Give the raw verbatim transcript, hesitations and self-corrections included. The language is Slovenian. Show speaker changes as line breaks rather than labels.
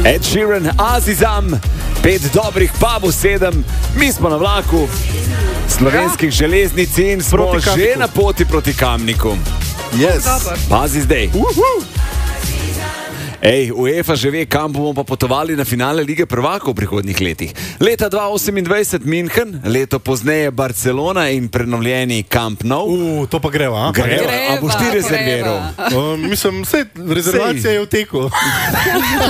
Ed Sheeran, Azizam, pet dobrih pubov, sedem, mi smo na vlaku slovenskih železnic in smo že na poti proti Kamniku.
Yes.
Pazi zdaj.
Uh-huh.
Ej, UEFA že ve, kam bomo pa potovali na finale Lige prvakov v prihodnjih letih. Leta dva tisoč osemindvajset München, leto pozneje Barcelona in prenovljeni Camp Nou.
Uh, to pa greva, a?
Greva, a boš ti rezerviral?
Uh, mislim, vse, rezervacija je v teku.